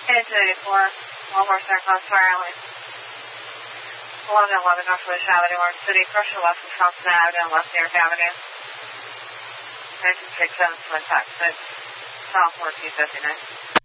1084, Walmart Southwest Fire Lane. 1111 Northwest Avenue, Orange City, pressure left from Thompson Avenue, left New York Avenue. 1967 Twin Tax 6, South 1459.